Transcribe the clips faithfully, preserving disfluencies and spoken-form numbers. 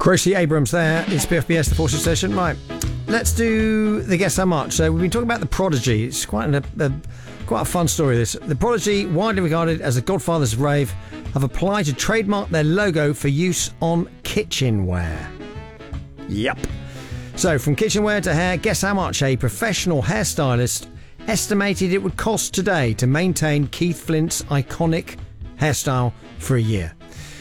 Chrissy Abrams there. It's P F B S, the Forces Session. Right, let's do the Guess How Much. So we've been talking about The Prodigy. It's quite, an, a, quite a fun story, this. The Prodigy, widely regarded as the godfathers of rave, have applied to trademark their logo for use on kitchenware. Yep. So from kitchenware to hair, guess how much a professional hairstylist estimated it would cost today to maintain Keith Flint's iconic hairstyle for a year.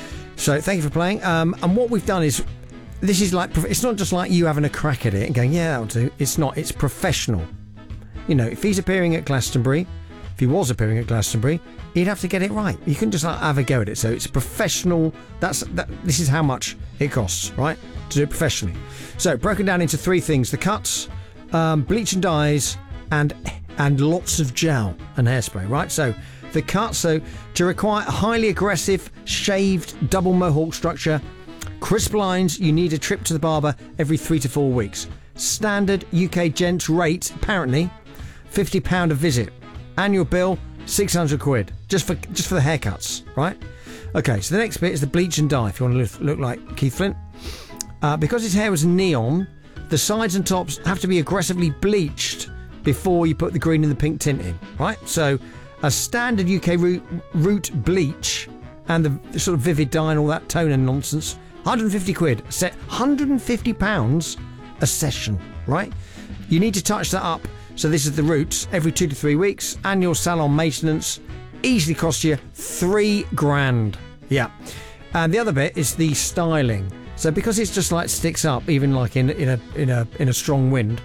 So thank you for playing. Um, and what we've done is, this is like, it's not just like you having a crack at it and going, yeah, that'll do. It's not. It's professional. You know, if he's appearing at Glastonbury, if he was appearing at Glastonbury, he'd have to get it right. You can just like have a go at it. So it's professional. That's that. This is how much it costs, right, to do it professionally. So broken down into three things: the cuts, um, bleach and dyes, and and lots of gel and hairspray, right? So the cut, so to require a highly aggressive shaved double mohawk structure, crisp lines, you need a trip to the barber every three to four weeks. Standard U K gents rate, apparently, fifty pounds a visit. Annual bill, six hundred quid, just for just for the haircuts, right? Okay, so the next bit is the bleach and dye, if you want to look, look like Keith Flint. Uh, because his hair was neon, the sides and tops have to be aggressively bleached before you put the green and the pink tint in, right? So a standard U K root, root bleach and the, the sort of vivid dye and all that tone and nonsense, one hundred fifty quid, set one hundred fifty pounds a session, right? You need to touch that up. So this is the roots, every two to three weeks, annual salon maintenance, easily costs you three grand. Yeah. And the other bit is the styling. So because it's just like sticks up, even like in in a in a in a strong wind,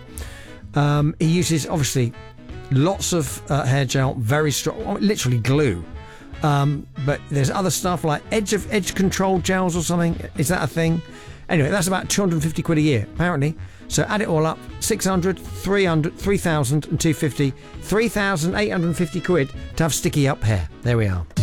um, he uses obviously lots of uh, hair gel, very strong, literally glue. Um, but there's other stuff like edge of edge control gels or something. Is that a thing? Anyway, that's about two hundred fifty quid a year, apparently. So add it all up, six hundred, three hundred, three thousand and two hundred fifty, three thousand eight hundred fifty quid to have sticky up hair. There we are.